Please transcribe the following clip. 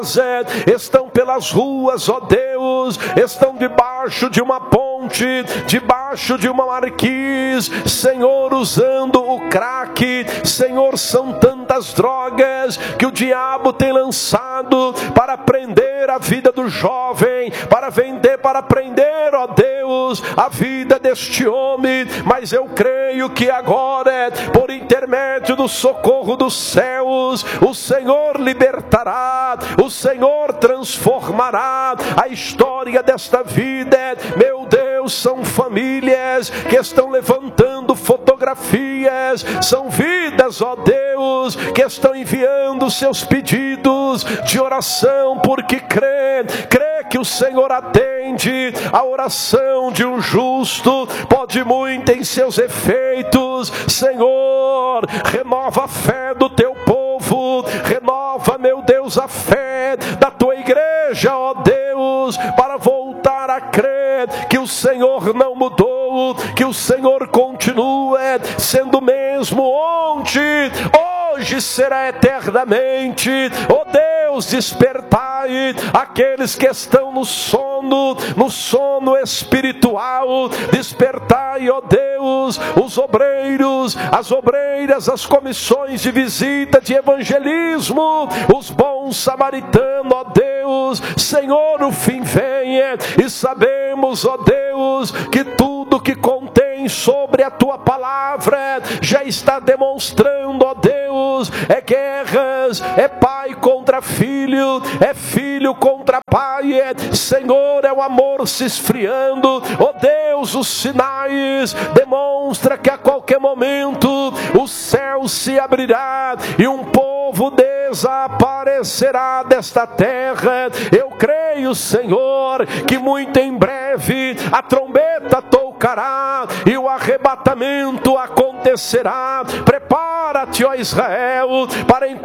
estão pelas ruas, ó Deus, estão debaixo de uma ponte, debaixo de uma marquise, Senhor, usando o crack, Senhor, são tantas drogas que o diabo tem lançado para prender a vida do jovem, para prender, ó Deus, a vida deste homem, mas eu creio que agora, por intermédio do socorro dos céus, o Senhor libertará, o Senhor transformará a história desta vida. Meu Deus, são famílias que estão levantando fotografias, são vidas, ó Deus, que estão enviando seus pedidos de oração, porque crê que o Senhor atende a oração de um justo, pode muito em seus efeitos. Senhor, renova a fé do teu povo, renova, meu Deus, a fé da tua igreja, ó Deus, para voltar a crer que o Senhor não mudou, que o Senhor continua sendo o mesmo ontem, hoje será eternamente. Ó Deus, despertai aqueles que estão no sono espiritual, despertai, ó Deus, os obreiros, as obreiras, as comissões de visita, de evangelismo, os bons samaritanos, ó Deus. Senhor, o fim venha, e sabemos, ó Deus, que tudo que contém sobre a tua palavra já está demonstrando, ó Deus, é guerras, é pai contra filho, é filho contra pai, Senhor, é o amor se esfriando, ó Deus. Os sinais demonstra que a qualquer momento o céu se abrirá e um povo desaparecerá desta terra. Eu creio, Senhor, que muito em breve a trombeta tocará e o arrebatamento acontecerá. Prepara-te, ó Israel, para